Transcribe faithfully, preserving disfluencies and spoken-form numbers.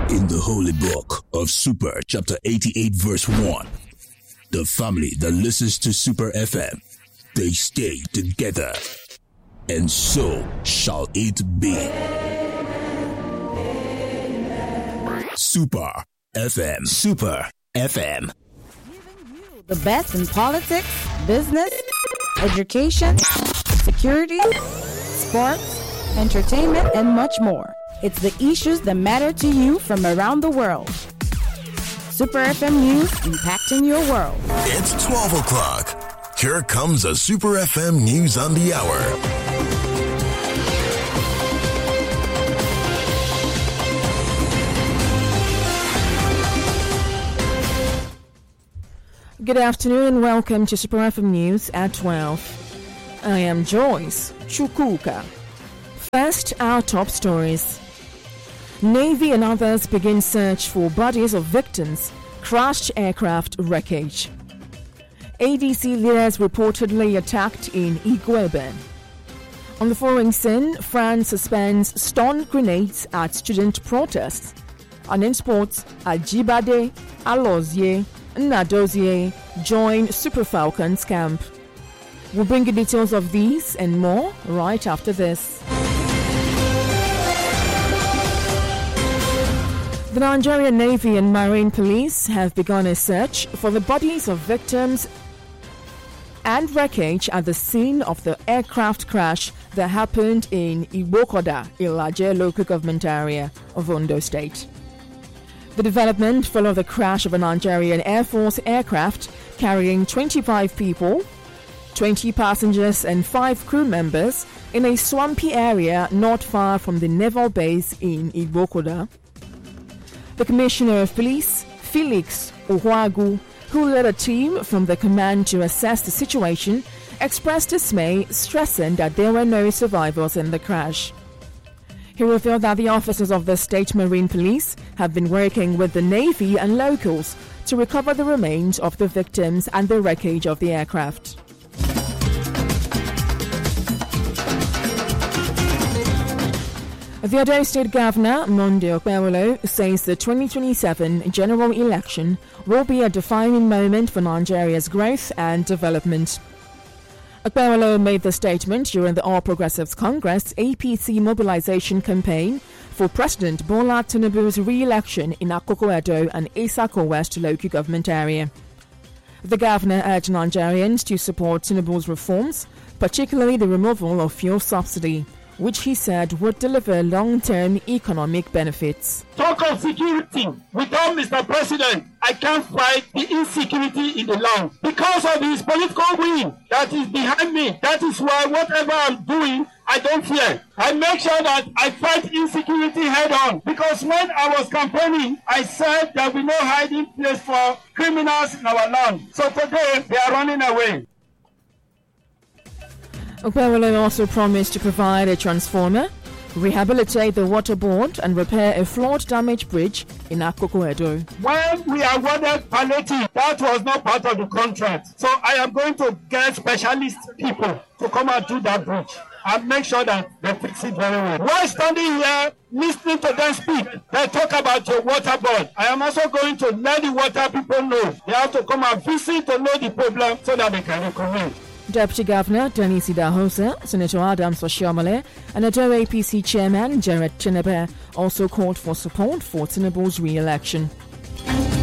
In the holy book of Super, chapter eighty-eight, verse one, the family that listens to Super F M, they stay together, and so shall it be. Super F M. Super F M. Giving you the best in politics, business, education, security, sports, entertainment, and much more. It's the issues that matter to you from around the world. Super F M News, impacting your world. It's twelve o'clock. Here comes a Super F M News on the hour. Good afternoon and welcome to Super F M News at twelve. I am Joyce Chukuka. First, our top stories. Navy and others begin search for bodies of victims, crashed aircraft wreckage. A D C leaders reportedly attacked in Igueben. On the foreign scene, France suspends stun grenades at student protests. And in sports, Ajibade, Alozie, Nadozie join Super Falcons camp. We'll bring you details of these and more right after this. The Nigerian Navy and Marine Police have begun a search for the bodies of victims and wreckage at the scene of the aircraft crash that happened in Igbokoda, Ilaje local government area of Ondo State. The development followed the crash of a Nigerian Air Force aircraft carrying twenty-five people, twenty passengers and five crew members in a swampy area not far from the naval base in Igbokoda. The Commissioner of Police, Felix Ohuagu, who led a team from the command to assess the situation, expressed dismay, stressing that there were no survivors in the crash. He revealed that the officers of the State Marine Police have been working with the Navy and locals to recover the remains of the victims and the wreckage of the aircraft. The Edo State Governor, Monday Okpewolo, says the twenty twenty-seven general election will be a defining moment for Nigeria's growth and development. Okpewolo made the statement during the All Progressives Congress A P C mobilization campaign for President Bola Tinubu's re-election in Akoko Edo and Isako West local government area. The governor urged Nigerians to support Tinubu's reforms, particularly the removal of fuel subsidy, which he said would deliver long-term economic benefits. Talk of security. Without Mister President, I can't fight the insecurity in the land. Because of his political will that is behind me, that is why whatever I'm doing, I don't fear. I make sure that I fight insecurity head-on. Because when I was campaigning, I said there will be no hiding place for criminals in our land. So today, they are running away. Okpewolo also promised to provide a transformer, rehabilitate the water board and repair a flood-damaged bridge in Akoko Edo. When we awarded palliative, that was not part of the contract. So I am going to get specialist people to come and do that bridge and make sure that they fix it very well. While standing here, listening to them speak, they talk about your water board. I am also going to let the water people know. They have to come and visit to know the problem so that they can recommend. Deputy Governor Dennis Idahosa, Senator Adams Oshiomhole, and Edo A P C Chairman Jared Chinebe also called for support for Tinubu's re-election.